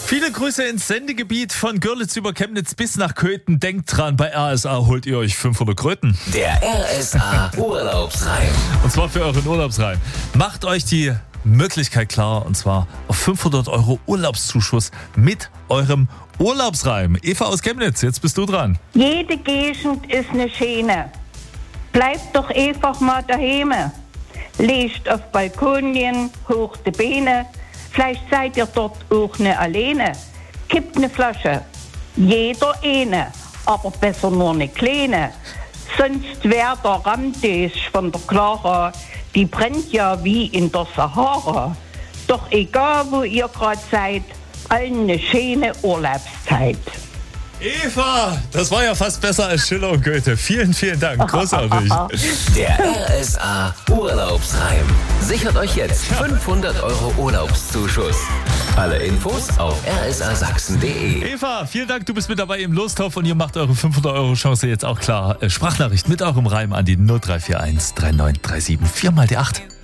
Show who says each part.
Speaker 1: Viele Grüße ins Sendegebiet von Görlitz über Chemnitz bis nach Köthen. Denkt dran, bei RSA holt ihr euch 500 Kröten.
Speaker 2: Der RSA Urlaubsreim.
Speaker 1: Und zwar für euren Urlaubsreim. Macht euch die Möglichkeit klar, und zwar auf 500 € Urlaubszuschuss mit eurem Urlaubsreim. Eva aus Chemnitz, jetzt bist du dran.
Speaker 3: Jede Gegend ist eine schöne. Bleibt doch einfach mal daheim. Legt auf Balkonien hoch die Beine. Vielleicht seid ihr dort auch nicht alleine. Kippt eine Flasche, jeder eine, aber besser nur eine kleine. Sonst wär der Ramtisch von der Clara, die brennt ja wie in der Sahara. Doch egal, wo ihr gerade seid, allen eine schöne Urlaubszeit.
Speaker 1: Eva, das war ja fast besser als Schiller und Goethe. Vielen, vielen Dank. Großartig.
Speaker 2: Der RSA Urlaubsreim. Sichert euch jetzt 500 € Urlaubszuschuss. Alle Infos auf rsasachsen.de.
Speaker 1: Eva, vielen Dank. Du bist mit dabei im Lostopf und ihr macht eure 500 € Chance jetzt auch klar. Sprachnachricht mit eurem Reim an die 0341 3937 4 mal die 8.